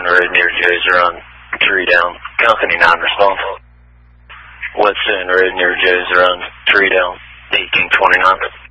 Red near Jaser on 3 down. Company 9 response. Whatsoon Red near Jaser on 3 down. 1829.